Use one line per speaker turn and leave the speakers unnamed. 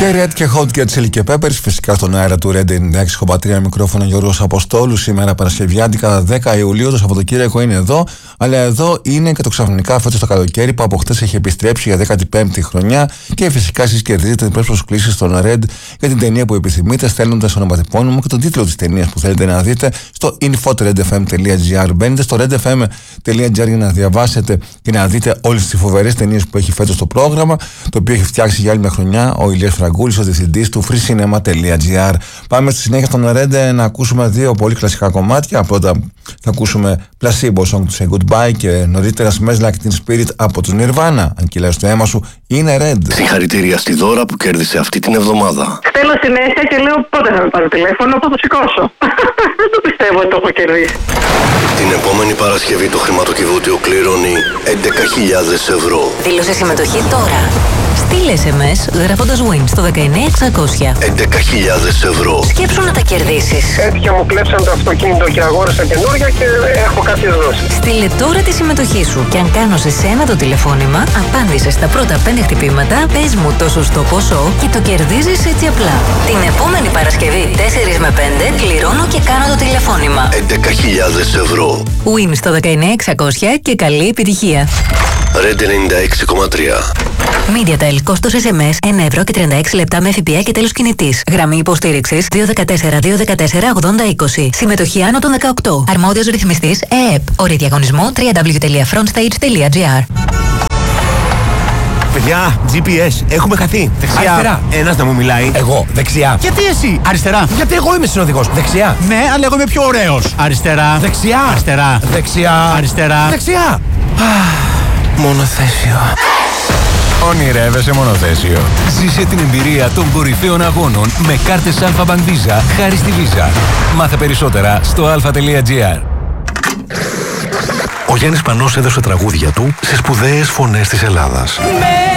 Και Red και Hot και Chili και Peppers, φυσικά στον αέρα του Red 96,3, μικρόφωνο Γιώργος Αποστόλου. Σήμερα Παρασκευιάτικα 10 Ιουλίου, το Σαββατοκύριακο είναι εδώ, αλλά εδώ είναι και το ξαφνικά φέτος το καλοκαίρι που από χτες έχει επιστρέψει για 15η χρονιά. Και φυσικά εσείς κερδίζετε τις προσκλήσεις στον Red για την ταινία που επιθυμείτε, στέλνοντας ονοματεπώνυμο και τον τίτλο της ταινίας που θέλετε να δείτε στο info.redfm.gr. Μπαίνετε στο redfm.gr για να διαβάσετε και να δείτε όλες τις φοβερές ταινίες που έχει φέτος το πρόγραμμα, το οποίο έχει φτιάξει για άλλη μια χρονιά ο Ηλίας Φραγκούλης, ο διευθυντής του freecinema.gr. Πάμε στη συνέχεια στον Ρέντε να ακούσουμε δύο πολύ κλασικά κομμάτια. Πρώτα θα ακούσουμε Placebo Song to Say Goodbye και νωρίτερα Smells Like Teen Spirit από τους Nirvana. Αν κυλάει στο αίμα σου, είναι Red.
Συγχαρητήρια στη Δώρα που κέρδισε αυτή την εβδομάδα.
Στέλνω συνέχεια και λέω πότε θα με πάρω τηλέφωνο, θα το σηκώσω. Δεν το πιστεύω ότι το έχω κερδίσει.
Την επόμενη Παρασκευή το χρηματοκιβώτιο κληρώνει 11.000 ευρώ.
Δήλωσε συμμετοχή τώρα. Στείλε SMS γράφοντας WIN στο 19600.
11.000 ευρώ.
Σκέψου να τα κερδίσεις.
Έτυχε μου κλέψαν το αυτοκίνητο και αγόρασα καινούργια και έχω κάποιες δόσεις.
Στείλε τώρα τη συμμετοχή σου και αν κάνω σε σένα το τηλεφώνημα, απάντησε στα πρώτα 5 χτυπήματα, πες μου το σωστό ποσό και το κερδίζεις έτσι απλά. Την επόμενη Παρασκευή 4 με 5 κληρώνω και κάνω το τηλεφώνημα.
11.000 ευρώ.
WIN στο 19600 και καλή επιτυχία.
Red 96,3.
MediaTel, κόστος SMS 1 ευρώ και 36 λεπτά με ΦΠΑ και τέλος κινητής. Γραμμή υποστήριξης 214-214-8020. Συμμετοχή άνω των 18. Αρμόδιος ρυθμιστής ΕΕΠ. Όροι διαγωνισμού www.frontstage.gr.
Παιδιά, GPS, έχουμε χαθεί. Δεξιά. Αριστερά. Ένας να μου μιλάει.
Εγώ, δεξιά.
Γιατί εσύ? Αριστερά.
Γιατί εγώ είμαι συνοδηγός. Δεξιά.
Ναι, αλλά εγώ είμαι πιο ωραίος. Αριστερά.
Δεξιά.
Αριστερά.
Δεξιά.
Αριστερά.
Δεξιά.
Μονοθέσιο.
Ονειρεύεσαι μονοθέσιο. Ζήσε την εμπειρία των κορυφαίων αγώνων με κάρτες Alpha Bank Visa χάρη στη Visa. Μάθε περισσότερα στο alpha.gr.
Ο Γιάννης Πανός έδωσε τραγούδια του σε σπουδαίες φωνές της Ελλάδας.